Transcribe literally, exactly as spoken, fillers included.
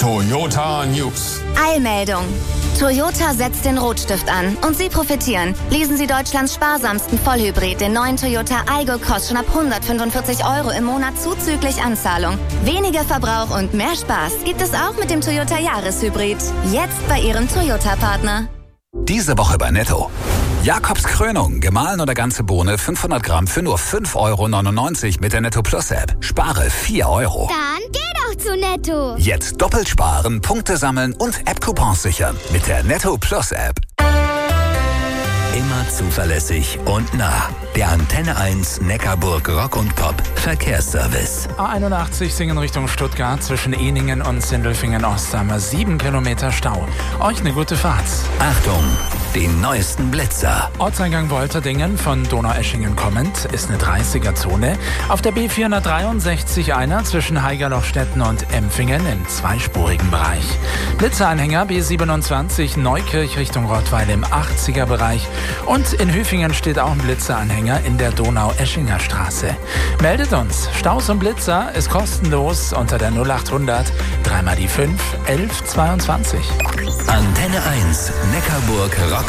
Toyota News. Eilmeldung. Toyota setzt den Rotstift an und Sie profitieren. Leasen Sie Deutschlands sparsamsten Vollhybrid, den neuen Toyota Aygo Cross, schon ab hundertfünfundvierzig Euro im Monat zuzüglich Anzahlung. Weniger Verbrauch und mehr Spaß gibt es auch mit dem Toyota Jahreshybrid. Jetzt bei Ihrem Toyota-Partner. Diese Woche bei Netto. Jakobs Krönung, gemahlen oder ganze Bohne, fünfhundert Gramm für nur fünf Euro neunundneunzig mit der Netto Plus App. Spare vier Euro. Dann geh doch zu Netto. Jetzt doppelt sparen, Punkte sammeln und App-Coupons sichern mit der Netto Plus App. Immer zuverlässig und nah. Der Antenne eins Neckarburg Rock und Pop Verkehrsservice. A einundachtzig Singen Richtung Stuttgart zwischen Eningen und Sindelfingen Ost haben wir sieben Kilometer Stau. Euch eine gute Fahrt. Achtung, den neuesten Blitzer. Ortseingang Wolterdingen von Donaueschingen kommend ist eine dreißiger-Zone. Auf der B vierhundertdreiundsechzig einer zwischen Haigerlochstetten und Empfingen im zweispurigen Bereich. Blitzeranhänger B siebenundzwanzig Neukirch Richtung Rottweil im achtziger-Bereich. Und in Hüfingen steht auch ein Blitzeranhänger in der Donaueschinger Straße. Meldet uns. Staus und Blitzer ist kostenlos unter der null achthundert dreimal die fünf elf zweiundzwanzig. Antenne eins Neckarburg Rock